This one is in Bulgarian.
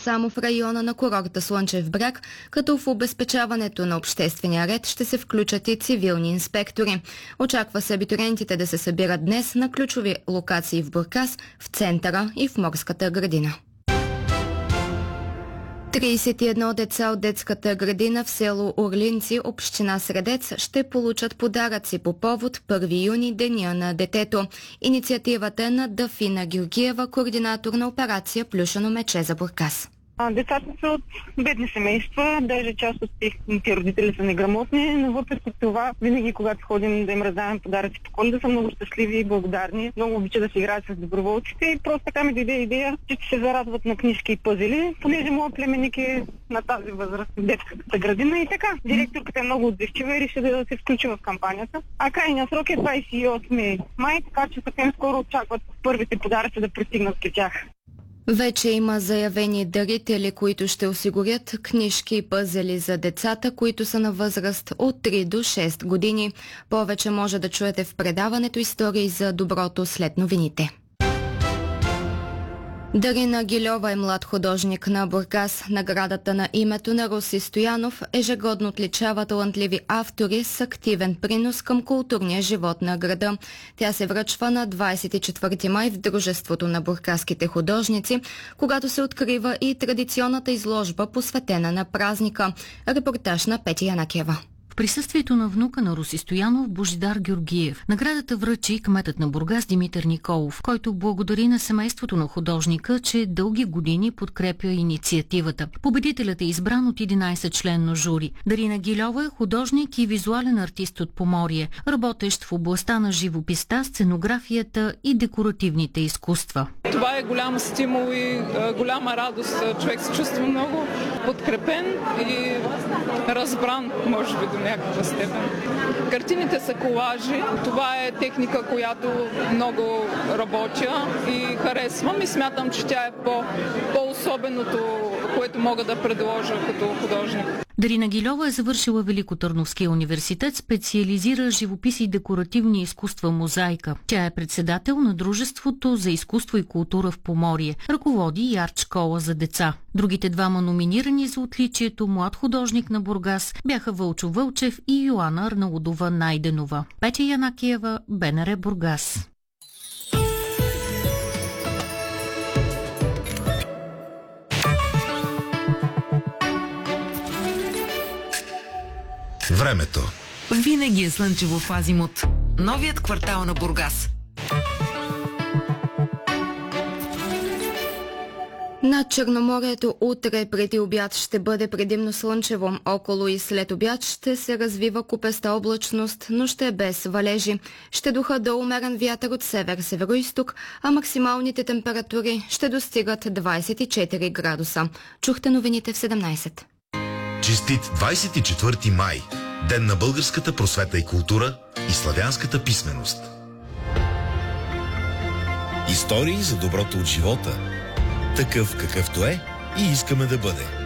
само в района на курорта Слънчев бряг, като в обезпечаването на обществения ред ще се включат и цивилни инспектори. Очаква се абитуриентите да се събират днес на ключови локации в Бургас, в центъра и в морската градина. 31 деца от детската градина в село Орлинци, община Средец, ще получат подаръци по повод 1 юни, Деня на детето. Инициативата е на Дафина Георгиева, координатор на операция Плюшено мече за Бургас. Децата са от бедни семейства, даже част от техните родители са неграмотни, но въпреки това, винаги когато ходим да им раздаваме подаръци по Коледа, са много щастливи и благодарни. Много обичат да се играят с доброволците и просто така ми дойде идея, че се зарадват на книжки и пъзели, понеже моят племенник е на тази възраст в детската градина и така. Директорката е много отзивчива и реши да се включи в кампанията. А крайният срок е 28 май, така че съвсем скоро очакват първите подаръци да пристигнат при тях. Вече има заявени дарители, които ще осигурят книжки и пъзели за децата, които са на възраст от 3 до 6 години. Повече може да чуете в предаването "Истории за доброто" след новините. Дарина Гильова е млад художник на Бургас. Наградата на името на Руси Стоянов ежегодно отличава талантливи автори с активен принос към културния живот на града. Тя се връчва на 24 май в Дружеството на бургаските художници, когато се открива и традиционната изложба, посветена на празника. Репортаж на Петя Янакиева. В присъствието на внука на Руси Стоянов, Божидар Георгиев, наградата връчи кметът на Бургас Димитър Николов, който благодари на семейството на художника, че дълги години подкрепя инициативата. Победителят е избран от 11-членно жури. Дарина Гильова е художник и визуален артист от Поморие, работещ в областта на живописта, сценографията и декоративните изкуства. Това е голям стимул и голяма радост. Човек се чувства много подкрепен и разбран, може би, до някаква степен. Картините са колажи. Това е техника, която много работя и харесвам и смятам, че тя е по-особеното, което мога да предложа като художник. Дарина Гильова е завършила Великотърновския университет, специализира живопис и декоративни изкуства мозайка. Тя е председател на Дружеството за изкуство и култура в Поморие. Ръководи и арт-школа за деца. Другите двама номинирани за отличието млад художник на Бургас бяха Вълчо Вълчев и Йоана Арнаудова Найденова. Петя Янакиева, БНР Бургас. Времето. Винаги е слънчево в Азимут. Новият квартал на Бургас. Над Черноморието утре преди обяд ще бъде предимно слънчево. Около и след обяд ще се развива купеста облачност, но ще е без валежи. Ще духа до умерен вятър от север-североизток, а максималните температури ще достигат 24 градуса. Чухте новините в 17. Честит 24 май! Ден на българската просвета и култура и славянската писменост. Истории за доброто от живота. Такъв какъвто е и искаме да бъде.